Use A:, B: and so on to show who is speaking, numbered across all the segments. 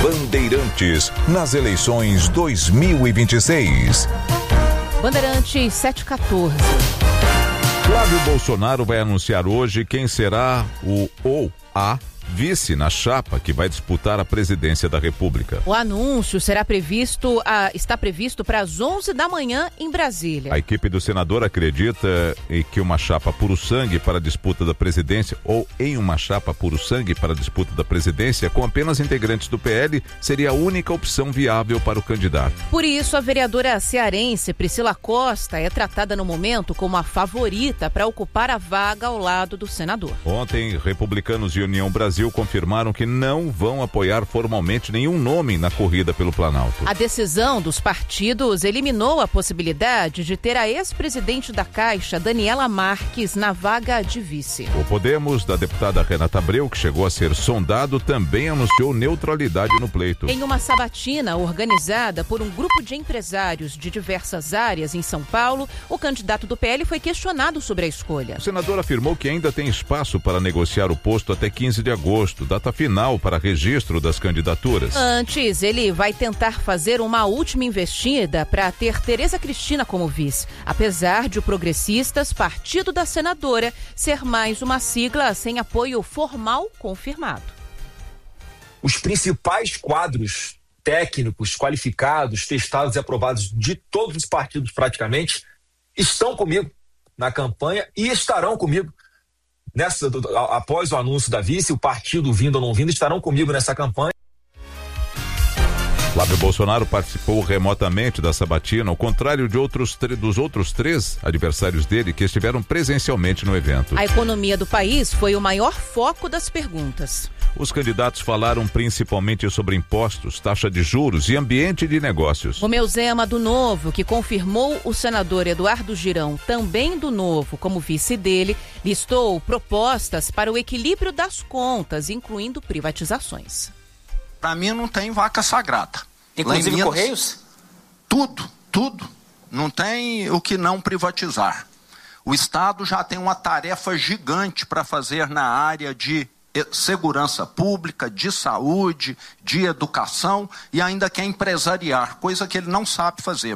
A: Bandeirantes, nas eleições 2026.
B: Bandeirantes 714.
A: Flávio Bolsonaro vai anunciar hoje quem será o ou a vice na chapa que vai disputar a presidência da República.
B: O anúncio está previsto para as 11 da manhã em Brasília.
A: A equipe do senador acredita que uma chapa puro sangue para a disputa da presidência ou em uma chapa puro sangue para a disputa da presidência com apenas integrantes do PL seria a única opção viável para o candidato.
B: Por isso, a vereadora cearense Priscila Costa é tratada no momento como a favorita para ocupar a vaga ao lado do senador.
A: Ontem, Republicanos e União Brasil confirmaram que não vão apoiar formalmente nenhum nome na corrida pelo Planalto.
B: A decisão dos partidos eliminou a possibilidade de ter a ex-presidente da Caixa, Daniela Marques, na vaga de vice.
A: O Podemos, da deputada Renata Abreu, que chegou a ser sondado, também anunciou neutralidade no pleito.
B: Em uma sabatina organizada por um grupo de empresários de diversas áreas em São Paulo, o candidato do PL foi questionado sobre a escolha.
A: O senador afirmou que ainda tem espaço para negociar o posto até 15 de agosto, data final para registro das candidaturas.
B: Antes, ele vai tentar fazer uma última investida para ter Tereza Cristina como vice, apesar de o Progressistas, partido da senadora, ser mais uma sigla sem apoio formal confirmado.
C: Os principais quadros técnicos, qualificados, testados e aprovados de todos os partidos praticamente estão comigo na campanha e estarão comigo após o anúncio da vice. O partido vindo ou não vindo estarão comigo nessa campanha.
A: Flávio Bolsonaro participou remotamente da sabatina, ao contrário dos outros três adversários dele que estiveram presencialmente no evento.
B: A economia do país foi o maior foco das perguntas.
A: Os candidatos falaram principalmente sobre impostos, taxa de juros e ambiente de negócios.
B: Romeu Zema, do Novo, que confirmou o senador Eduardo Girão, também do Novo, como vice dele, listou propostas para o equilíbrio das contas, incluindo privatizações.
D: Para mim não tem vaca sagrada.
E: Inclusive Minas, Correios?
D: Tudo. Não tem o que não privatizar. O Estado já tem uma tarefa gigante para fazer na área de segurança pública, de saúde, de educação e ainda quer empresariar, coisa que ele não sabe fazer.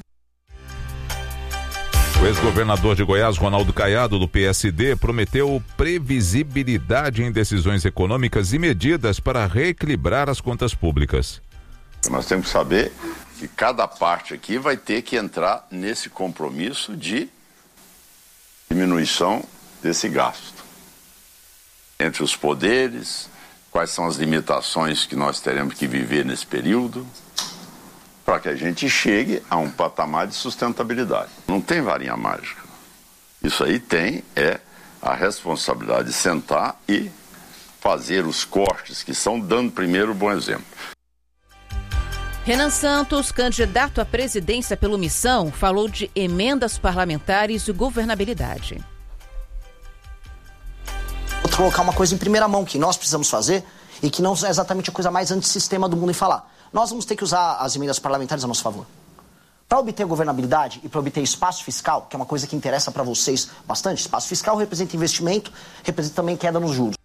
A: O ex-governador de Goiás, Ronaldo Caiado, do PSD, prometeu previsibilidade em decisões econômicas e medidas para reequilibrar as contas públicas.
F: Nós temos que saber que cada parte aqui vai ter que entrar nesse compromisso de diminuição desse gasto. Entre os poderes, quais são as limitações que nós teremos que viver nesse período, para que a gente chegue a um patamar de sustentabilidade. Não tem varinha mágica. Isso aí é a responsabilidade de sentar e fazer os cortes que são, dando primeiro o bom exemplo.
B: Renan Santos, candidato à presidência pelo Missão, falou de emendas parlamentares e governabilidade.
E: Vou colocar uma coisa em primeira mão que nós precisamos fazer e que não é exatamente a coisa mais antissistema do mundo em falar. Nós vamos ter que usar as emendas parlamentares a nosso favor. Para obter governabilidade e para obter espaço fiscal, que é uma coisa que interessa para vocês bastante, espaço fiscal representa investimento, representa também queda nos juros.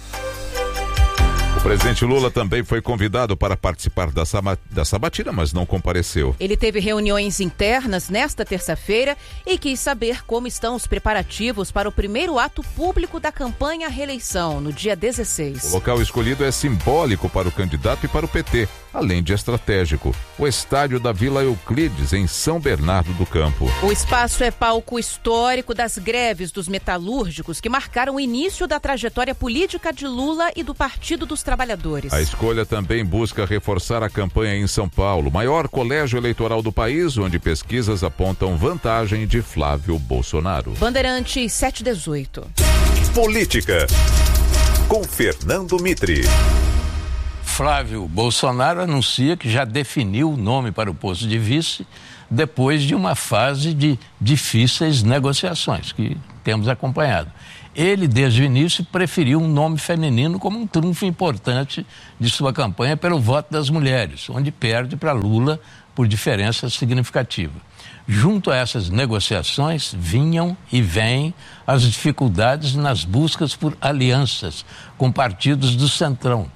A: O presidente Lula também foi convidado para participar da sabatina, mas não compareceu.
B: Ele teve reuniões internas nesta terça-feira e quis saber como estão os preparativos para o primeiro ato público da campanha à reeleição, no dia 16.
A: O local escolhido é simbólico para o candidato e para o PT, além de estratégico. O estádio da Vila Euclides, em São Bernardo do Campo.
B: O espaço é palco histórico das greves dos metalúrgicos que marcaram o início da trajetória política de Lula e do Partido dos Trabalhadores.
A: A escolha também busca reforçar a campanha em São Paulo, maior colégio eleitoral do país, onde pesquisas apontam vantagem de Flávio Bolsonaro.
B: Bandeirantes 718.
A: Política, com Fernando Mitre.
G: Flávio Bolsonaro anuncia que já definiu o nome para o posto de vice depois de uma fase de difíceis negociações que temos acompanhado. Ele, desde o início, preferiu um nome feminino como um trunfo importante de sua campanha pelo voto das mulheres, onde perde para Lula por diferença significativa. Junto a essas negociações, vinham e vêm as dificuldades nas buscas por alianças com partidos do Centrão,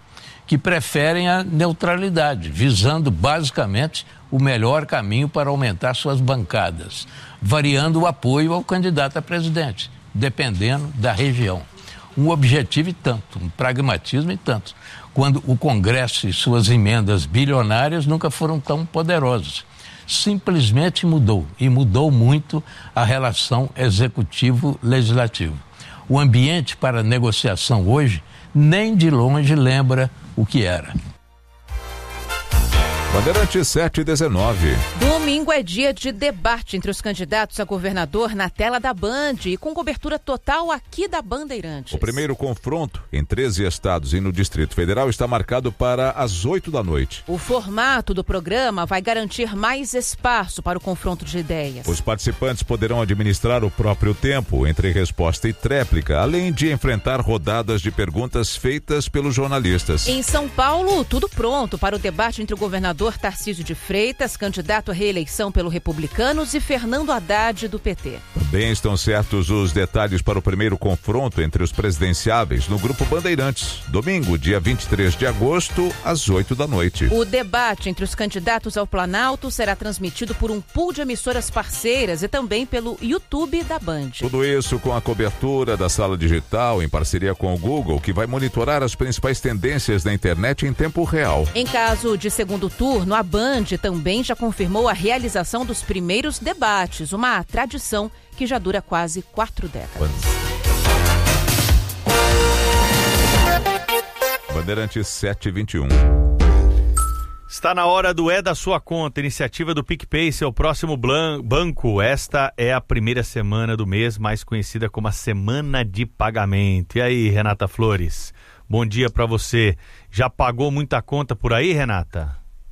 G: que preferem a neutralidade, visando basicamente o melhor caminho para aumentar suas bancadas, variando o apoio ao candidato a presidente, dependendo da região. Um objetivo e tanto, um pragmatismo e tanto, quando o Congresso e suas emendas bilionárias nunca foram tão poderosos. Simplesmente mudou, e mudou muito a relação executivo-legislativo. O ambiente para negociação hoje nem de longe lembra o que era.
A: Bandeirantes 719.
B: Domingo é dia de debate entre os candidatos a governador na tela da Band e com cobertura total aqui da Bandeirantes.
A: O primeiro confronto em 13 estados e no Distrito Federal está marcado para as 8 da noite.
B: O formato do programa vai garantir mais espaço para o confronto de ideias.
A: Os participantes poderão administrar o próprio tempo entre resposta e tréplica, além de enfrentar rodadas de perguntas feitas pelos jornalistas.
B: Em São Paulo, tudo pronto para o debate entre o governador Tarcísio de Freitas, candidato à reeleição pelo Republicanos, e Fernando Haddad, do PT.
A: Também estão certos os detalhes para o primeiro confronto entre os presidenciáveis no Grupo Bandeirantes, domingo, dia 23 de agosto, às 8 da noite.
B: O debate entre os candidatos ao Planalto será transmitido por um pool de emissoras parceiras e também pelo YouTube da Band.
A: Tudo isso com a cobertura da sala digital em parceria com o Google, que vai monitorar as principais tendências da internet em tempo real.
B: Em caso de segundo turno, a Band também já confirmou a realização dos primeiros debates, uma tradição que já dura quase 4 décadas.
A: Bandeirantes 721.
H: Está na hora do É da Sua Conta, iniciativa do PicPay, seu próximo banco. Esta é a primeira semana do mês, mais conhecida como a Semana de Pagamento. E aí, Renata Flores, bom dia para você. Já pagou muita conta por aí, Renata?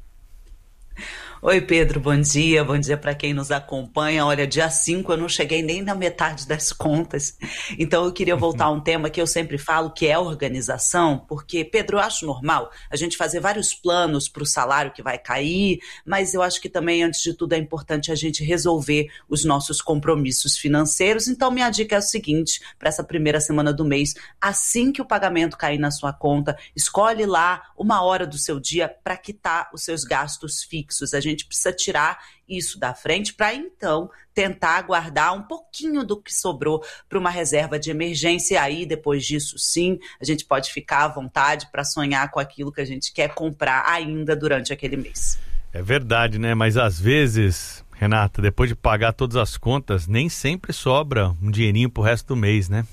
I: Oi, Pedro, bom dia para quem nos acompanha. Olha, dia 5 eu não cheguei nem na metade das contas, então eu queria voltar a um tema que eu sempre falo, que é a organização, porque, Pedro, eu acho normal a gente fazer vários planos para o salário que vai cair, mas eu acho que também, antes de tudo, é importante a gente resolver os nossos compromissos financeiros. Então, minha dica é o seguinte, para essa primeira semana do mês: assim que o pagamento cair na sua conta, escolhe lá 1 hora do seu dia para quitar os seus gastos fixos. A gente precisa tirar isso da frente para então tentar guardar um pouquinho do que sobrou para uma reserva de emergência. E aí, depois disso, sim, a gente pode ficar à vontade para sonhar com aquilo que a gente quer comprar ainda durante aquele mês.
H: É verdade, né? Mas às vezes, Renata, depois de pagar todas as contas, nem sempre sobra um dinheirinho pro resto do mês, né?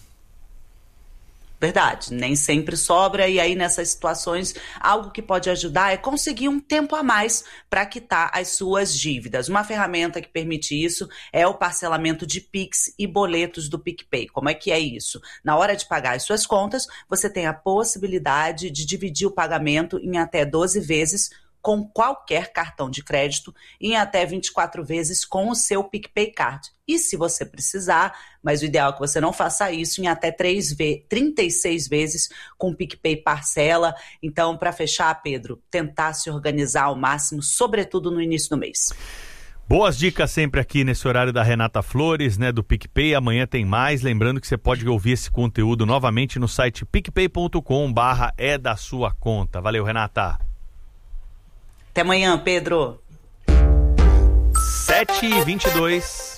I: Verdade, nem sempre sobra, e aí nessas situações algo que pode ajudar é conseguir um tempo a mais para quitar as suas dívidas. Uma ferramenta que permite isso é o parcelamento de Pix e boletos do PicPay. Como é que é isso? Na hora de pagar as suas contas, você tem a possibilidade de dividir o pagamento em até 12 vezes com qualquer cartão de crédito e em até 24 vezes com o seu PicPay Card. E se você precisar, mas o ideal é que você não faça isso, em até 36 vezes com o PicPay Parcela. Então, para fechar, Pedro, tentar se organizar ao máximo, sobretudo no início do mês.
H: Boas dicas sempre aqui nesse horário da Renata Flores, né, do PicPay. Amanhã tem mais. Lembrando que você pode ouvir esse conteúdo novamente no site picpay.com/é da sua conta. Valeu, Renata.
I: Até amanhã, Pedro.
H: 7h22.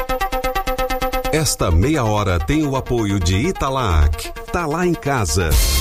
J: Esta meia hora tem o apoio de Italac. Tá lá em casa.